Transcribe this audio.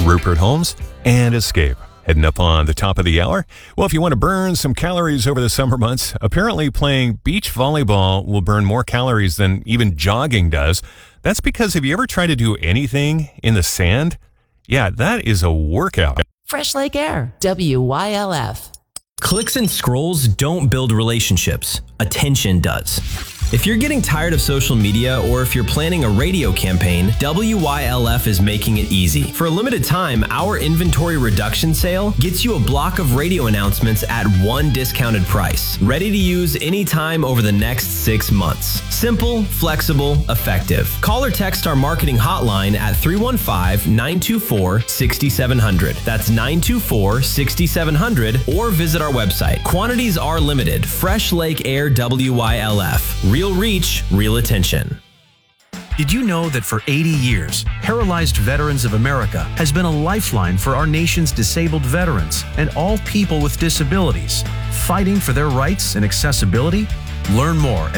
Rupert Holmes and Escape. Heading up on the top of the hour. Well, if you want to burn some calories over the summer months, apparently playing beach volleyball will burn more calories than even jogging does. That's because have you ever tried to do anything in the sand? Yeah, that is a workout. Fresh Lake Air, WYLF. Clicks and scrolls don't build relationships. Attention does. If you're getting tired of social media or if you're planning a radio campaign, WYLF is making it easy. For a limited time, our inventory reduction sale gets you a block of radio announcements at one discounted price. Ready to use anytime over the next 6 months. Simple, flexible, effective. Call or text our marketing hotline at 315-924-6700. That's 924-6700, or visit our website. Quantities are limited. Fresh Lake Air WYLF. Real reach, real attention. Did you know that for 80 years, Paralyzed Veterans of America has been a lifeline for our nation's disabled veterans and all people with disabilities, fighting for their rights and accessibility? Learn more